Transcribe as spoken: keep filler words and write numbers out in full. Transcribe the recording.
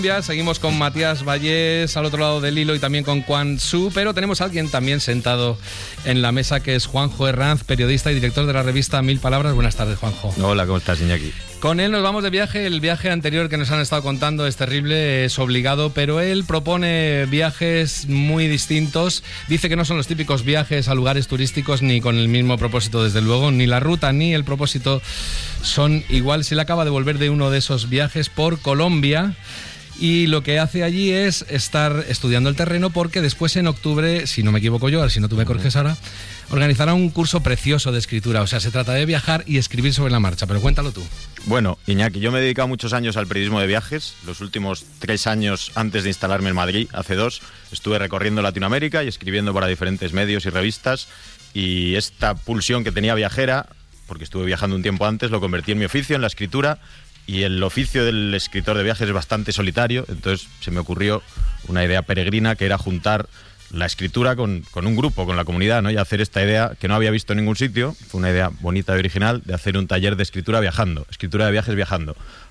Seguimos con Matías Vallés al otro lado del hilo y también con Quan Su, pero tenemos a alguien también sentado en la mesa que es Juanjo Herranz, periodista y director de la revista Mil Palabras. Buenas tardes, Juanjo. Hola, ¿cómo estás, Iñaki? Con él nos vamos de viaje. El viaje anterior que nos han estado contando es terrible, es obligado, pero él propone viajes muy distintos. Dice que no son los típicos viajes a lugares turísticos ni con el mismo propósito, desde luego. Ni la ruta ni el propósito son igual. Se le acaba de volver de uno de esos viajes por Colombia. Y lo que hace allí es estar estudiando el terreno porque después en octubre, si no me equivoco yo, a ver si no tú me corriges ahora, organizará un curso precioso de escritura. O sea, se trata de viajar y escribir sobre la marcha, pero cuéntalo tú. Bueno, Iñaki, yo me he dedicado muchos años al periodismo de viajes. Los últimos tres años antes de instalarme en Madrid, hace dos, estuve recorriendo Latinoamérica y escribiendo para diferentes medios y revistas. Y esta pulsión que tenía viajera, porque estuve viajando un tiempo antes, lo convertí en mi oficio, en la escritura. Y el oficio del escritor de viajes es bastante solitario, entonces se me ocurrió una idea peregrina que era juntar la escritura con, con un grupo, con la comunidad, ¿no? Y hacer esta idea que no había visto en ningún sitio, fue una idea bonita y original, de hacer un taller de escritura viajando, escritura de viajes viajando.